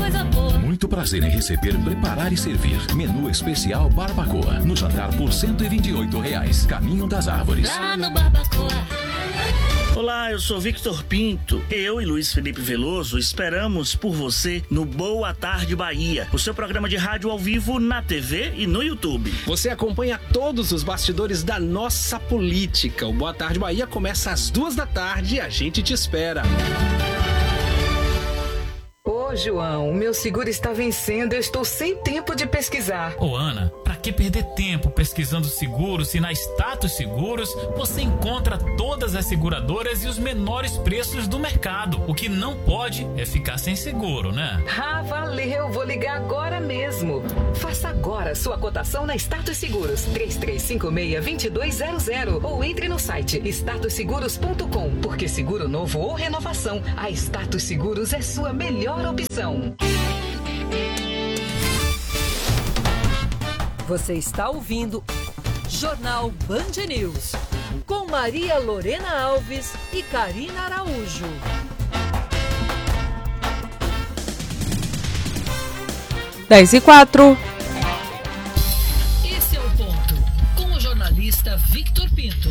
coisa boa. Muito prazer em receber, preparar e servir. Menu especial Barbacoa. No jantar por R$ 128. Caminho das Árvores. Lá no Barbacoa. Olá, eu sou Victor Pinto. Eu e Luiz Felipe Veloso esperamos por você no Boa Tarde Bahia, o seu programa de rádio ao vivo na TV e no YouTube. Você acompanha todos os bastidores da nossa política. O Boa Tarde Bahia começa às 14h e a gente te espera. Ô, João, o meu seguro está vencendo, eu estou sem tempo de pesquisar. Ô, Ana, pra que perder tempo pesquisando seguros se na Status Seguros você encontra todas as seguradoras e os menores preços do mercado? O que não pode é ficar sem seguro, né? Ah, valeu, vou ligar agora mesmo. Faça agora sua cotação na Status Seguros, 3356-2200 ou entre no site statusseguros.com, porque seguro novo ou renovação, a Status Seguros é sua melhor opção. Você está ouvindo Jornal Band News, com Maria Lorena Alves e Karina Araújo. 10h04. Esse é o ponto, com o jornalista Victor Pinto.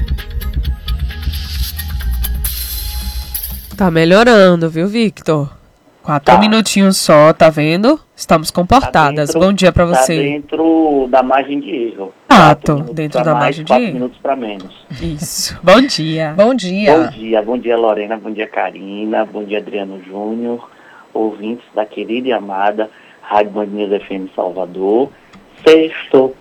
Tá melhorando, viu, Victor? 4 minutinhos só, tá vendo? Estamos comportadas. Bom dia pra você. Tá dentro da margem de erro. Dentro da margem de erro. 4 minutos pra menos. Isso. Bom dia. Bom dia, Lorena. Bom dia, Karina. Bom dia, Adriano Júnior. Ouvintes da querida e amada Rádio Band News FM Salvador. Sexto.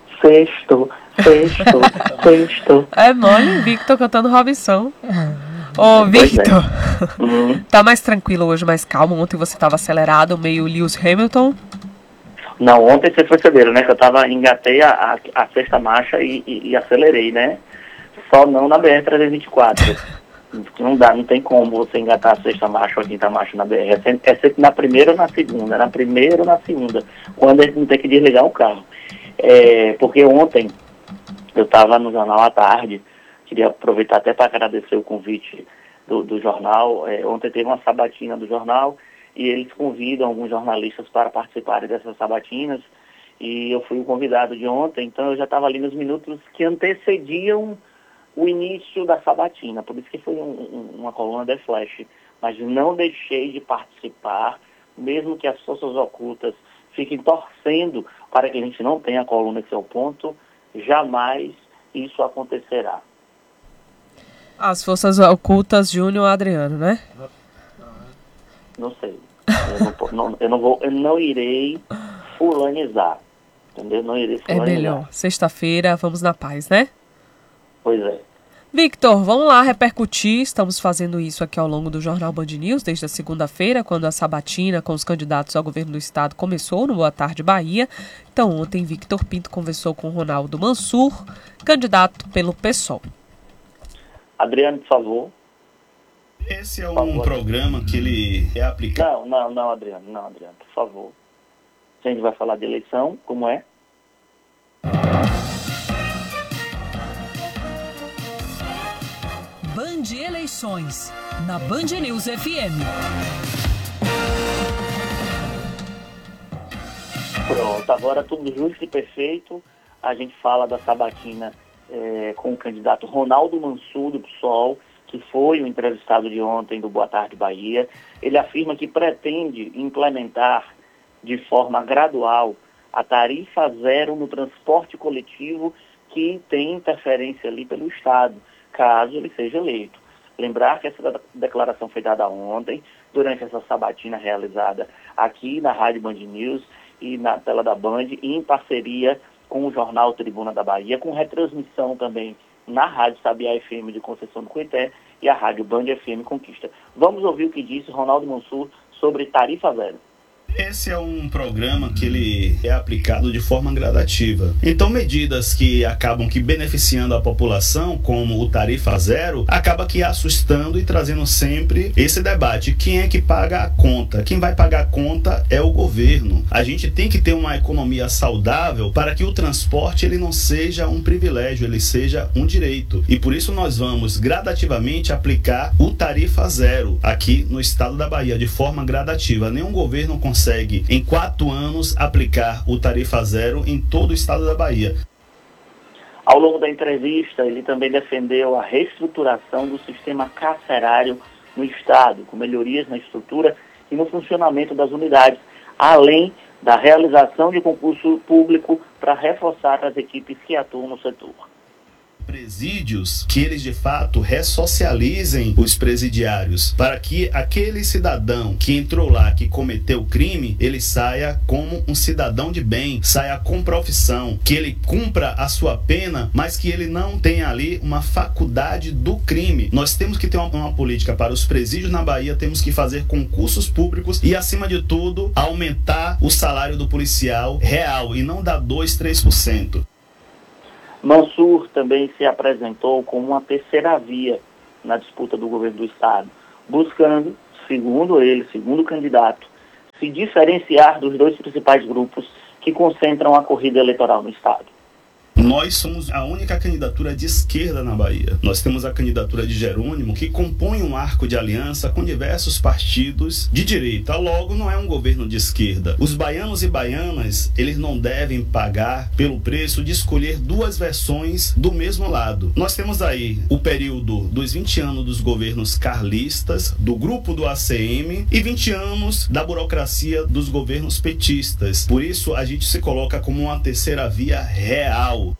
É mole, Victor cantando Robinson. Ô, Victor, tá mais tranquilo hoje, mais calmo? Ontem você tava acelerado, meio Lewis Hamilton? Não, ontem vocês perceberam, né? Que eu engatei a sexta marcha e acelerei, né? Só não na BR-324. Não dá, não tem como você engatar a sexta marcha ou a quinta marcha na BR. É sempre na primeira ou na segunda. Na primeira ou na segunda. Quando a gente não tem que desligar o carro. Porque ontem eu estava no Jornal à Tarde. Queria aproveitar até para agradecer o convite do jornal. Ontem teve uma sabatina do jornal e eles convidam alguns jornalistas para participarem dessas sabatinas. E eu fui o convidado de ontem, então eu já estava ali nos minutos que antecediam o início da sabatina. Por isso que foi uma coluna de flash. Mas não deixei de participar, mesmo que as forças ocultas fiquem torcendo para que a gente não tenha a coluna que é o ponto, jamais isso acontecerá. As forças ocultas, Júnior Adriano, né? Não sei. Eu não irei fulanizar. Entendeu? Não irei fulanizar. É melhor. Sexta-feira, vamos na paz, né? Pois é. Victor, vamos lá repercutir. Estamos fazendo isso aqui ao longo do Jornal Band News, desde a segunda-feira, quando a sabatina com os candidatos ao governo do estado começou no Boa Tarde Bahia. Então, ontem, Victor Pinto conversou com Ronaldo Mansur, candidato pelo PSOL. Adriano, por favor. Esse é um programa que ele é aplicado... Não, Adriano, por favor. A gente vai falar de eleição, como é? Band Eleições, na Band News FM. Pronto, agora tudo justo e perfeito. A gente fala da sabatina com o candidato Ronaldo Mansur, do PSOL, que foi o entrevistado de ontem do Boa Tarde Bahia. Ele afirma que pretende implementar de forma gradual a tarifa zero no transporte coletivo que tem interferência ali pelo Estado, caso ele seja eleito. Lembrar que essa declaração foi dada ontem, durante essa sabatina realizada aqui na Rádio Band News e na tela da Band, em parceria com o jornal Tribuna da Bahia, com retransmissão também na Rádio Sabiá FM de Conceição do Coité e a Rádio Band FM Conquista. Vamos ouvir o que disse Ronaldo Mansur sobre tarifa zero. Esse é um programa que ele é aplicado de forma gradativa. Então, medidas que acabam beneficiando a população, como o tarifa zero, acaba assustando e trazendo sempre esse debate. Quem é que paga a conta? Quem vai pagar a conta é o governo. A gente tem que ter uma economia saudável para que o transporte ele não seja um privilégio, ele seja um direito. E por isso nós vamos gradativamente aplicar o tarifa zero aqui no estado da Bahia, de forma gradativa. Nenhum governo consegue consegue, em 4 anos, aplicar o tarifa zero em todo o estado da Bahia. Ao longo da entrevista, ele também defendeu a reestruturação do sistema carcerário no estado, com melhorias na estrutura e no funcionamento das unidades, além da realização de concurso público para reforçar as equipes que atuam no setor. Presídios, que eles de fato ressocializem os presidiários, para que aquele cidadão que entrou lá, que cometeu crime, ele saia como um cidadão de bem, saia com profissão, que ele cumpra a sua pena, mas que ele não tenha ali uma faculdade do crime. Nós temos que ter uma política para os presídios na Bahia, temos que fazer concursos públicos e, acima de tudo, aumentar o salário do policial real e não dar 2-3%. Mansur também se apresentou como uma terceira via na disputa do governo do estado, buscando, segundo ele, segundo o candidato, se diferenciar dos 2 principais grupos que concentram a corrida eleitoral no estado. Nós somos a única candidatura de esquerda na Bahia. Nós temos a candidatura de Jerônimo, que compõe um arco de aliança com diversos partidos de direita. Logo, não é um governo de esquerda. Os baianos e baianas, eles não devem pagar pelo preço de escolher 2 versões do mesmo lado. Nós temos aí o período dos 20 anos dos governos carlistas, do grupo do ACM, e 20 anos da burocracia dos governos petistas. Por isso, a gente se coloca como uma terceira via real.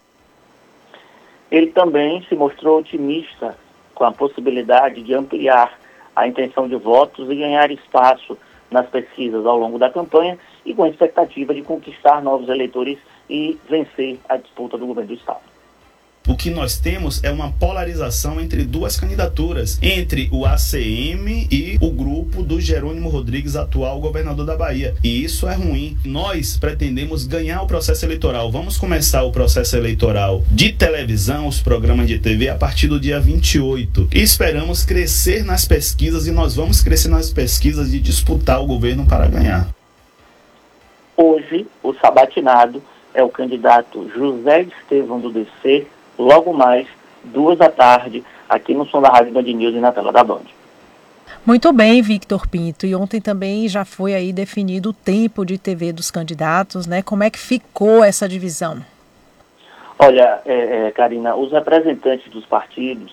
Ele também se mostrou otimista com a possibilidade de ampliar a intenção de votos e ganhar espaço nas pesquisas ao longo da campanha e com a expectativa de conquistar novos eleitores e vencer a disputa do governo do estado. O que nós temos é uma polarização entre 2 candidaturas, entre o ACM e o grupo do Jerônimo Rodrigues, atual governador da Bahia. E isso é ruim. Nós pretendemos ganhar o processo eleitoral. Vamos começar o processo eleitoral de televisão, os programas de TV, a partir do dia 28. E esperamos crescer nas pesquisas e nós vamos crescer nas pesquisas de disputar o governo para ganhar. Hoje, o sabatinado é o candidato José Estevão do DC, logo mais, 14h, aqui no som da Rádio Band News e na tela da Band. Muito bem, Victor Pinto. E ontem também já foi aí definido o tempo de TV dos candidatos, né? Como é que ficou essa divisão? Olha, Karina, os representantes dos partidos,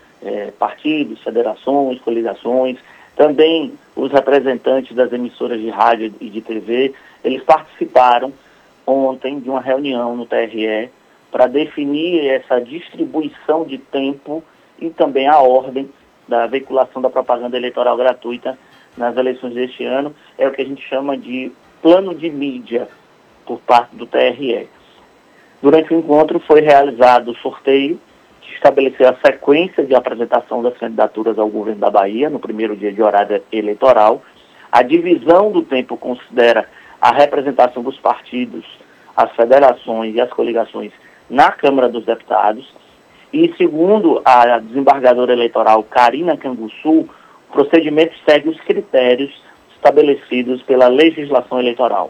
federações, coligações, também os representantes das emissoras de rádio e de TV, eles participaram ontem de uma reunião no TRE para definir essa distribuição de tempo e também a ordem da veiculação da propaganda eleitoral gratuita nas eleições deste ano. É o que a gente chama de plano de mídia por parte do TRE. Durante o encontro foi realizado o sorteio que estabeleceu a sequência de apresentação das candidaturas ao governo da Bahia no primeiro dia de horário eleitoral. A divisão do tempo considera a representação dos partidos, as federações e as coligações na Câmara dos Deputados, e segundo a desembargadora eleitoral Karina Canguçu, o procedimento segue os critérios estabelecidos pela legislação eleitoral.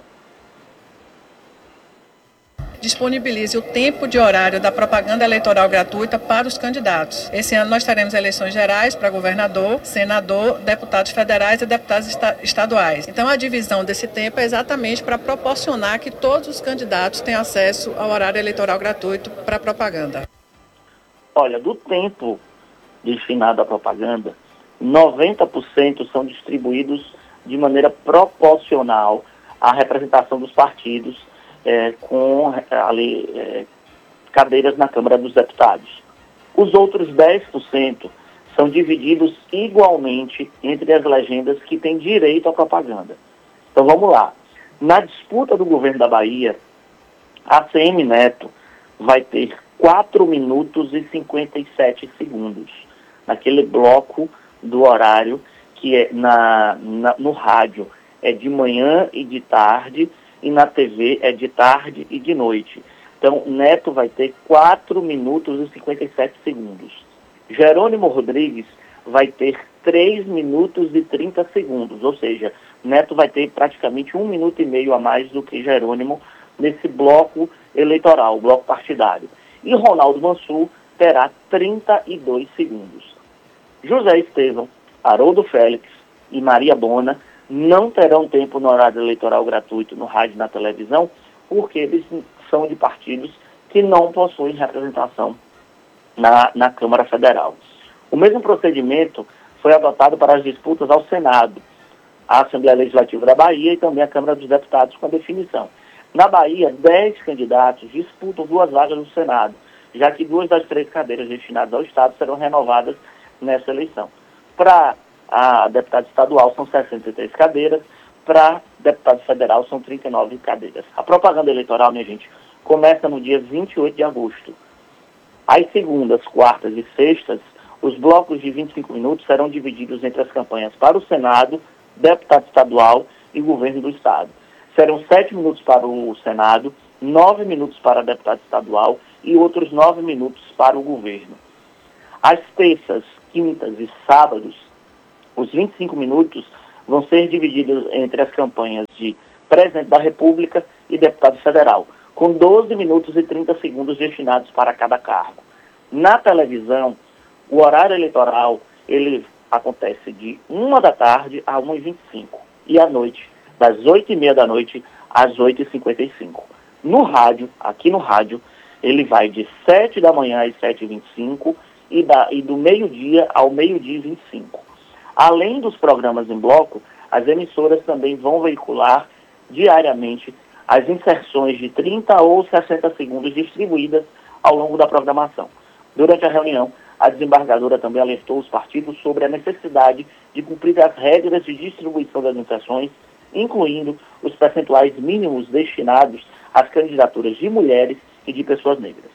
Disponibilize o tempo de horário da propaganda eleitoral gratuita para os candidatos. Esse ano nós teremos eleições gerais para governador, senador, deputados federais e deputados estaduais. Então a divisão desse tempo é exatamente para proporcionar que todos os candidatos tenham acesso ao horário eleitoral gratuito para propaganda. Olha, do tempo destinado à propaganda, 90% são distribuídos de maneira proporcional à representação dos partidos, com cadeiras na Câmara dos Deputados. Os outros 10% são divididos igualmente entre as legendas que têm direito à propaganda. Então vamos lá. Na disputa do governo da Bahia, a ACM Neto vai ter 4 minutos e 57 segundos naquele bloco do horário que é no rádio é de manhã e de tarde, e na TV é de tarde e de noite. Então, Neto vai ter 4 minutos e 57 segundos. Jerônimo Rodrigues vai ter 3 minutos e 30 segundos, ou seja, Neto vai ter praticamente 1 minuto e meio a mais do que Jerônimo nesse bloco eleitoral, bloco partidário. E Ronaldo Mansur terá 32 segundos. José Estevão, Haroldo Félix e Maria Bona não terão tempo no horário eleitoral gratuito no rádio e na televisão, porque eles são de partidos que não possuem representação na Câmara Federal. O mesmo procedimento foi adotado para as disputas ao Senado, a Assembleia Legislativa da Bahia e também a Câmara dos Deputados com a definição. Na Bahia, 10 candidatos disputam 2 vagas no Senado, já que 2 das 3 cadeiras destinadas ao Estado serão renovadas nessa eleição. Para a deputada estadual são 63 cadeiras, para deputado federal são 39 cadeiras. A propaganda eleitoral, minha gente, começa no dia 28 de agosto. Às segundas, quartas e sextas, os blocos de 25 minutos serão divididos entre as campanhas para o Senado, deputado estadual e governo do Estado. Serão 7 minutos para o Senado, 9 minutos para deputado estadual e outros 9 minutos para o governo. Às terças, quintas e sábados, os 25 minutos vão ser divididos entre as campanhas de presidente da República e deputado federal, com 12 minutos e 30 segundos destinados para cada cargo. Na televisão, o horário eleitoral ele acontece de 1 da tarde a 1h25 e à noite, das 8h30 da noite às 8h55. No rádio, aqui no rádio, ele vai de 7 da manhã às 7h25 e do meio-dia ao meio-dia e 25. Além dos programas em bloco, as emissoras também vão veicular diariamente as inserções de 30 ou 60 segundos distribuídas ao longo da programação. Durante a reunião, a desembargadora também alertou os partidos sobre a necessidade de cumprir as regras de distribuição das inserções, incluindo os percentuais mínimos destinados às candidaturas de mulheres e de pessoas negras.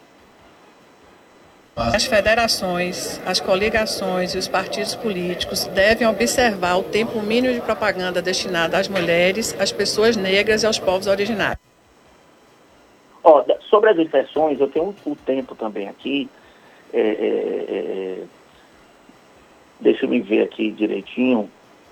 As federações, as coligações e os partidos políticos devem observar o tempo mínimo de propaganda destinado às mulheres, às pessoas negras e aos povos originários. Sobre as inserções, eu tenho o tempo também aqui. Deixa eu me ver aqui direitinho.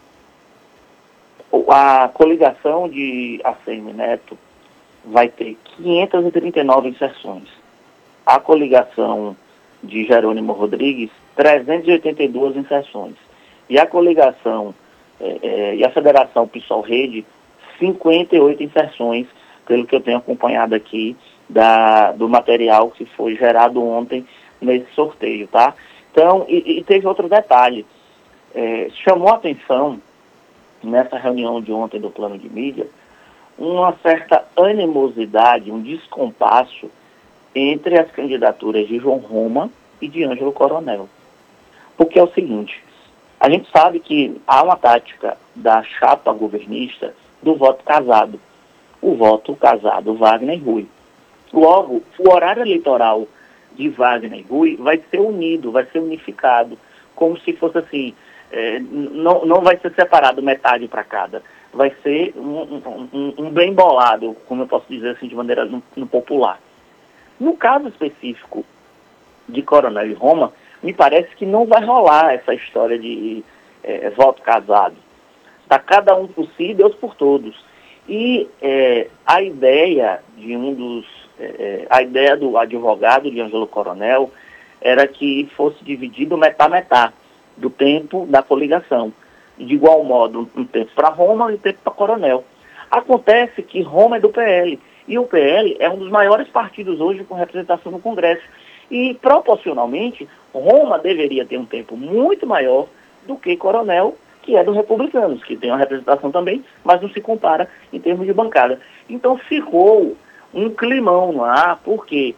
A coligação de ACM Neto vai ter 539 inserções. A coligação de Jerônimo Rodrigues, 382 inserções. E a coligação e a Federação PSOL Rede, 58 inserções, pelo que eu tenho acompanhado aqui do material que foi gerado ontem nesse sorteio, tá? Então, e teve outro detalhe. Chamou a atenção, nessa reunião de ontem do plano de mídia, uma certa animosidade, um descompasso entre as candidaturas de João Roma e de Ângelo Coronel. Porque é o seguinte, a gente sabe que há uma tática da chapa governista do voto casado. O voto casado Wagner e Rui. Logo, o horário eleitoral de Wagner e Rui vai ser unido, vai ser unificado, como se fosse assim, não vai ser separado metade para cada. Vai ser um bem bolado, como eu posso dizer assim, de maneira no popular. No caso específico de Coronel e Roma, me parece que não vai rolar essa história de voto casado. Está cada um por si, Deus por todos. E a ideia do advogado de Ângelo Coronel era que fosse dividido metá-metá do tempo da coligação. De igual modo, um tempo para Roma e um tempo para Coronel. Acontece que Roma é do PL. E o PL é um dos maiores partidos hoje com representação no Congresso. E, proporcionalmente, Roma deveria ter um tempo muito maior do que Coronel, que é dos republicanos, que tem uma representação também, mas não se compara em termos de bancada. Então ficou um climão no ar, porque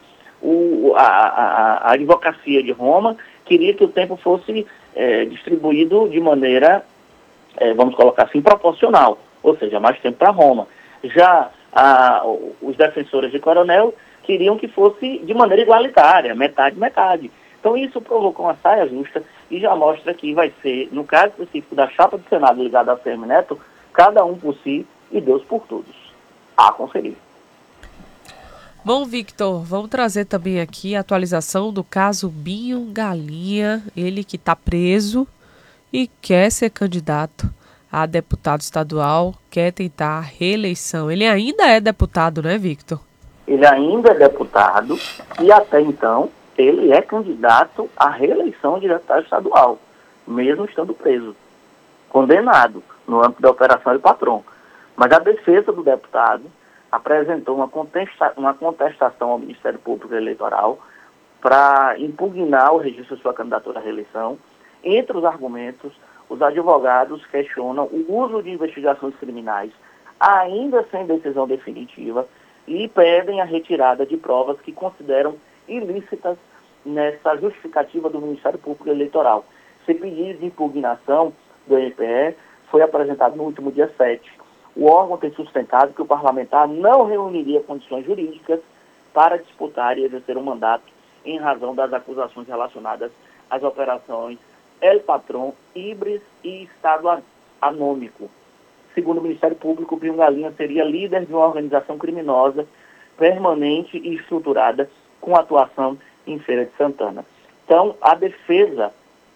a advocacia de Roma queria que o tempo fosse distribuído de maneira, vamos colocar assim, proporcional, ou seja, mais tempo para Roma. Já os defensores de Coronel queriam que fosse de maneira igualitária, metade. Então isso provocou uma saia justa e já mostra que vai ser, no caso específico da chapa do Senado ligada a ACM Neto, cada um por si e Deus por todos. A conferir. Bom, Victor, vamos trazer também aqui a atualização do caso Binho Galinha, ele que está preso e quer ser candidato a deputado estadual, quer tentar a reeleição. Ele ainda é deputado, né, Victor? Ele ainda é deputado e até então ele é candidato à reeleição de deputado estadual, mesmo estando preso, condenado. no âmbito da Operação El Patrão. Mas a defesa do deputado apresentou uma contestação ao Ministério Público Eleitoral para impugnar o registro de sua candidatura à reeleição. Entre os argumentos, os advogados questionam o uso de investigações criminais ainda sem decisão definitiva e pedem a retirada de provas que consideram ilícitas nessa justificativa do Ministério Público Eleitoral. Esse pedido de impugnação do MPE foi apresentado no último dia 7. O órgão tem sustentado que o parlamentar não reuniria condições jurídicas para disputar e exercer um mandato em razão das acusações relacionadas às operações El Patrão, Ibris e Estado Anômico. Segundo o Ministério Público, Binho Galinha seria líder de uma organização criminosa permanente e estruturada com atuação em Feira de Santana. Então, a defesa,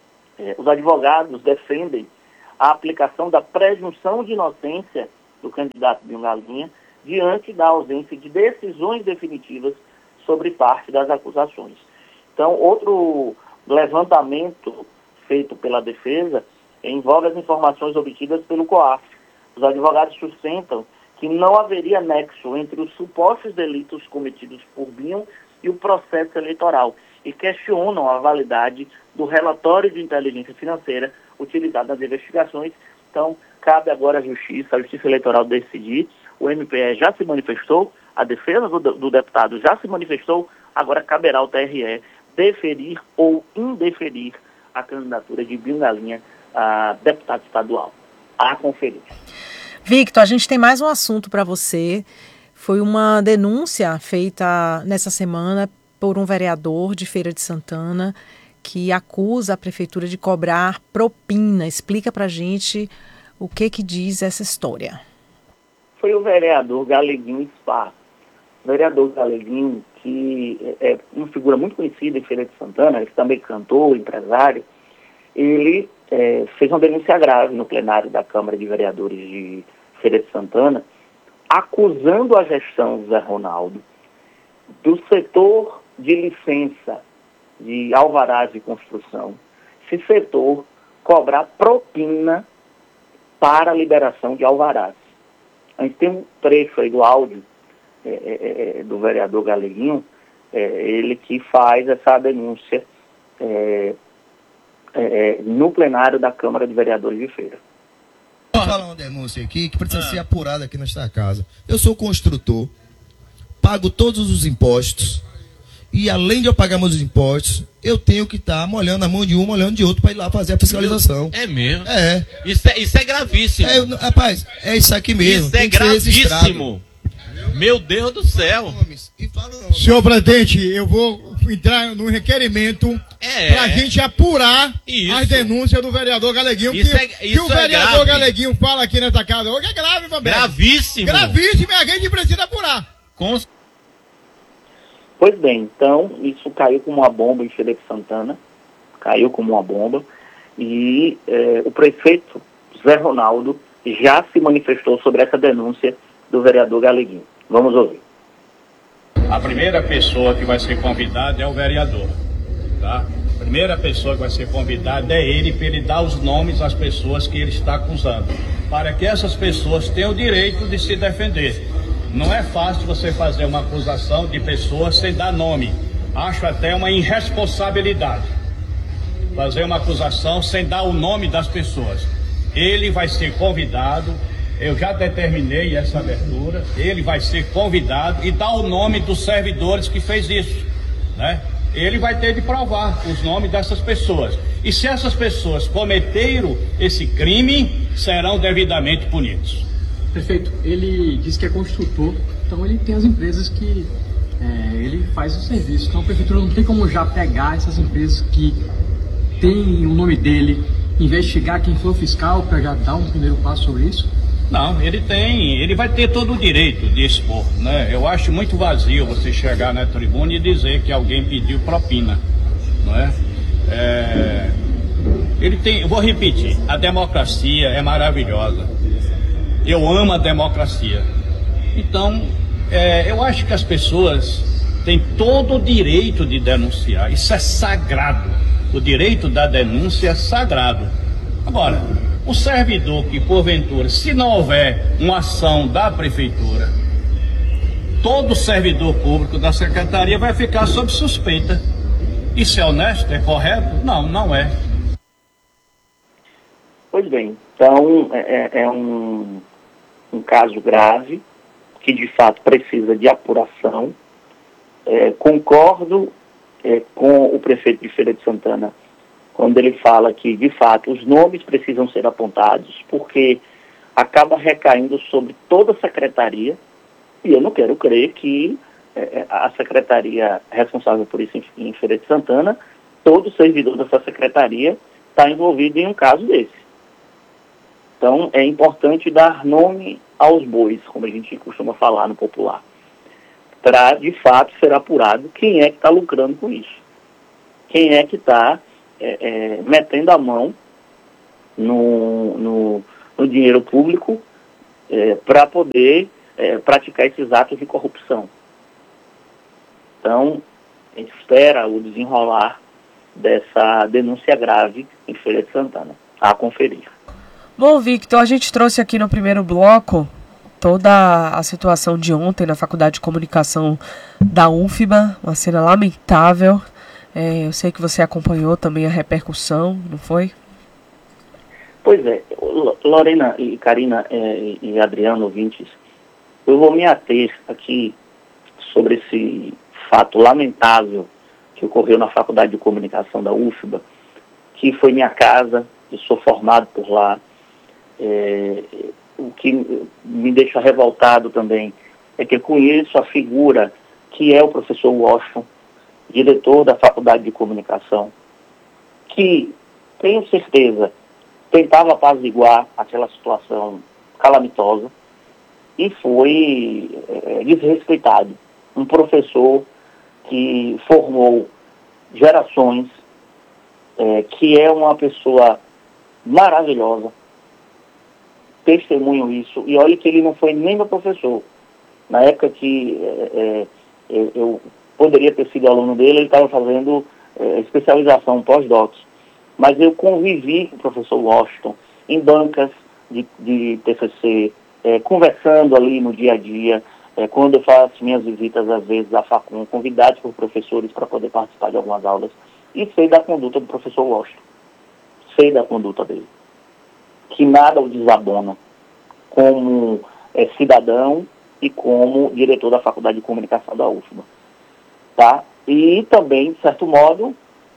os advogados defendem a aplicação da presunção de inocência do candidato Binho Galinha diante da ausência de decisões definitivas sobre parte das acusações. Então, outro levantamento feito pela defesa envolve as informações obtidas pelo COAF. Os advogados sustentam que não haveria nexo entre os supostos delitos cometidos por Binho e o processo eleitoral e questionam a validade do relatório de inteligência financeira utilizado nas investigações. Então, cabe agora à Justiça Eleitoral decidir. O MPE já se manifestou, a defesa do deputado já se manifestou, agora caberá ao TRE deferir ou indeferir a candidatura de Binho Galinha a deputado estadual. A conferir. Victor, a gente tem mais um assunto para você. Foi uma denúncia feita nessa semana por um vereador de Feira de Santana que acusa a prefeitura de cobrar propina. Explica para a gente o que diz essa história. Foi o vereador Galeguinho Spa. O vereador Galeguinho, que é uma figura muito conhecida em Feira de Santana, ele também cantor, empresário, ele fez uma denúncia grave no plenário da Câmara de Vereadores de Feira de Santana, acusando a gestão Zé Ronaldo do setor de licença de alvarás de construção, esse setor cobrar propina para a liberação de alvarás. A gente tem um trecho aí do áudio do vereador Galeguinho, ele que faz essa denúncia no plenário da Câmara de Vereadores de Feira. Vou falar uma denúncia aqui que precisa ser apurada aqui nesta casa. Eu sou construtor, pago todos os impostos e além de eu pagar meus impostos, eu tenho que estar molhando a mão de um, molhando de outro para ir lá fazer a fiscalização. É mesmo? É. Isso é gravíssimo. Rapaz, é isso aqui mesmo. Isso é gravíssimo. Meu Deus do céu. Senhor presidente, eu vou entrar no requerimento para a gente apurar as denúncias do vereador Galeguinho. Que o vereador Galeguinho fala aqui nessa casa hoje é grave também. Gravíssimo. Gravíssimo e a gente precisa apurar. Pois bem, então, isso caiu como uma bomba em Feira de Santana. Caiu como uma bomba. E o prefeito Zé Ronaldo já se manifestou sobre essa denúncia do vereador Galeguinho. Vamos ouvir. A primeira pessoa que vai ser convidada é o vereador, tá? A primeira pessoa que vai ser convidada é ele, para ele dar os nomes às pessoas que ele está acusando, para que essas pessoas tenham o direito de se defender. Não é fácil você fazer uma acusação de pessoas sem dar nome. Acho até uma irresponsabilidade fazer uma acusação sem dar o nome das pessoas. Ele vai ser convidado. Eu já determinei essa abertura, ele vai ser convidado e dar o nome dos servidores que fez isso, né? Ele vai ter de provar os nomes dessas pessoas. E se essas pessoas cometeram esse crime, serão devidamente punidos. Prefeito, ele diz que é construtor, então ele tem as empresas que ele faz o serviço. Então a prefeitura não tem como já pegar essas empresas que têm o nome dele, investigar quem foi o fiscal para já dar um primeiro passo sobre isso? Não, ele vai ter todo o direito de expor, né? Eu acho muito vazio você chegar na tribuna e dizer que alguém pediu propina, não é? Eu vou repetir, a democracia é maravilhosa. Eu amo a democracia. Então, eu acho que as pessoas têm todo o direito de denunciar. Isso é sagrado. O direito da denúncia é sagrado. Agora, O servidor que, porventura, se não houver uma ação da prefeitura, todo servidor público da secretaria vai ficar sob suspeita. Isso é honesto? É correto? Não, não é. Pois bem, então é um caso grave que de fato precisa de apuração. Concordo com o prefeito de Feira de Santana quando ele fala que de fato os nomes precisam ser apontados, porque acaba recaindo sobre toda a secretaria, e eu não quero crer que a secretaria responsável por isso em Feira de Santana, todo servidor dessa secretaria está envolvido em um caso desse. Então, é importante dar nome aos bois, como a gente costuma falar no popular, para, de fato, ser apurado quem é que está lucrando com isso. Quem é que está metendo a mão no dinheiro público para poder praticar esses atos de corrupção. Então, a gente espera o desenrolar dessa denúncia grave em Feira de Santana, a conferir. Bom, Victor, a gente trouxe aqui no primeiro bloco toda a situação de ontem na Faculdade de Comunicação da UFBA, uma cena lamentável. Eu sei que você acompanhou também a repercussão, não foi? Pois é, Lorena e Karina e Adriano, ouvintes, eu vou me ater aqui sobre esse fato lamentável que ocorreu na Faculdade de Comunicação da UFBA, que foi minha casa, eu sou formado por lá. O que me deixa revoltado também é que eu conheço a figura que é o professor Washington, diretor da Faculdade de Comunicação, que, tenho certeza, tentava apaziguar aquela situação calamitosa e foi desrespeitado. Um professor que formou gerações, que é uma pessoa maravilhosa, testemunho isso, e olha que ele não foi nem meu professor. Na época que eu poderia ter sido aluno dele, ele estava fazendo especialização pós-doc. Mas eu convivi com o professor Washington em bancas de TCC, conversando ali no dia a dia, quando eu faço minhas visitas, às vezes, à Facom, convidados por professores para poder participar de algumas aulas, e sei da conduta do professor Washington. Sei da conduta dele. Que nada o desabona como cidadão e como diretor da Faculdade de Comunicação da UFBA. Tá? E também, de certo modo,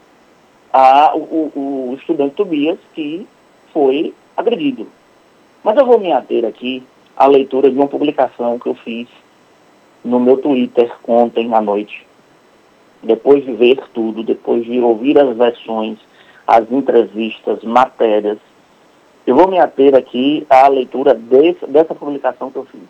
o estudante Tobias, que foi agredido. Mas eu vou me ater aqui à leitura de uma publicação que eu fiz no meu Twitter ontem à noite. Depois de ver tudo, depois de ouvir as versões, as entrevistas, matérias, eu vou me ater aqui à leitura dessa publicação que eu fiz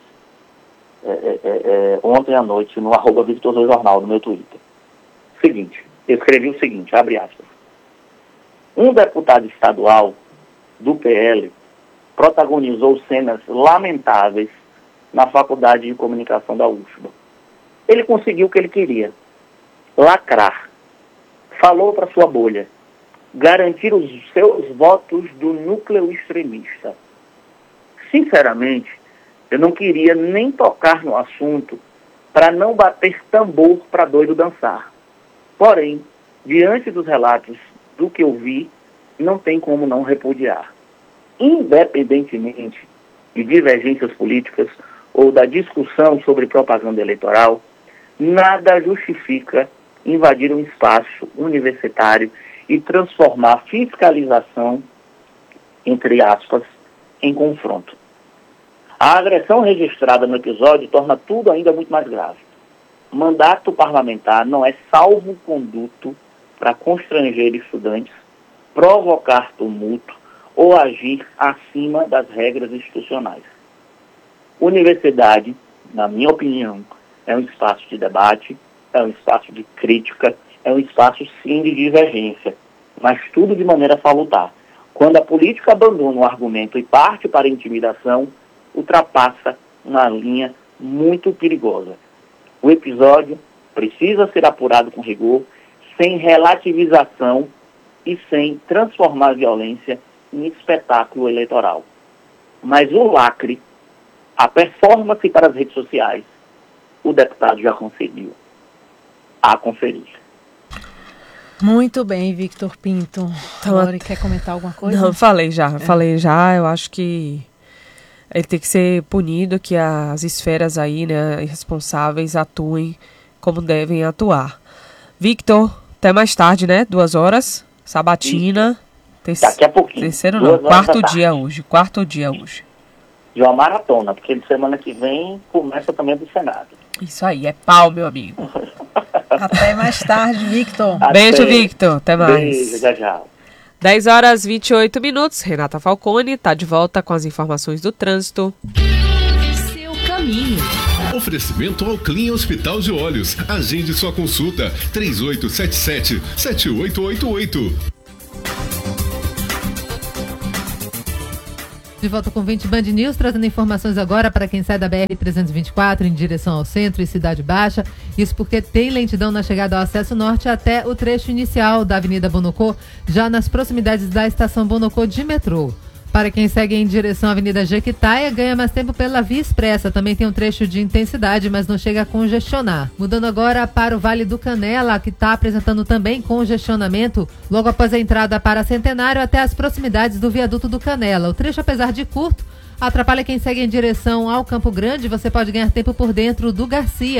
ontem à noite no @VictorJornal, no meu Twitter. Seguinte, eu escrevi o seguinte, abre aspas. Um deputado estadual do PL protagonizou cenas lamentáveis na Faculdade de Comunicação da UFBA. Ele conseguiu o que ele queria, lacrar. Falou para sua bolha, garantir os seus votos do núcleo extremista. Sinceramente, eu não queria nem tocar no assunto para não bater tambor para doido dançar. Porém, diante dos relatos do que eu vi, não tem como não repudiar. Independentemente de divergências políticas ou da discussão sobre propaganda eleitoral, nada justifica invadir um espaço universitário e transformar a fiscalização, entre aspas, em confronto. A agressão registrada no episódio torna tudo ainda muito mais grave. Mandato parlamentar não é salvo-conduto para constranger estudantes, provocar tumulto ou agir acima das regras institucionais. Universidade, na minha opinião, é um espaço de debate, é um espaço de crítica, é um espaço sim de divergência, mas tudo de maneira salutar. Quando a política abandona o argumento e parte para a intimidação, ultrapassa uma linha muito perigosa. O episódio precisa ser apurado com rigor, sem relativização e sem transformar a violência em espetáculo eleitoral. Mas o lacre, a performance para as redes sociais, o deputado já conseguiu conferir. Muito bem, Victor Pinto. Lori, quer comentar alguma coisa? Não, falei já. Eu acho que ele tem que ser punido, que as esferas aí, né, responsáveis atuem como devem atuar. Quarto até mais tarde, né? 2 horas, sabatina. Daqui a pouquinho. Terceiro não, quarto dia hoje. De uma maratona, porque de semana que vem começa também do Senado. Isso aí, é pau, meu amigo. Até mais tarde, Victor. Beijo, Victor. Até mais. Beijo, tchau. 10h28. Renata Falcone está de volta com as informações do trânsito. Seu caminho. Oferecimento ao Clean Hospital de Olhos. Agende sua consulta. 3877-7888. De volta com 20 Band News, trazendo informações agora para quem sai da BR-324 em direção ao centro e Cidade Baixa. Isso porque tem lentidão na chegada ao acesso norte até o trecho inicial da Avenida Bonocô, já nas proximidades da estação Bonocô de metrô. Para quem segue em direção à Avenida Jequitaia, ganha mais tempo pela Via Expressa. Também tem um trecho de intensidade, mas não chega a congestionar. Mudando agora para o Vale do Canela, que está apresentando também congestionamento, logo após a entrada para Centenário até as proximidades do Viaduto do Canela. O trecho, apesar de curto, atrapalha quem segue em direção ao Campo Grande. Você pode ganhar tempo por dentro do Garcia.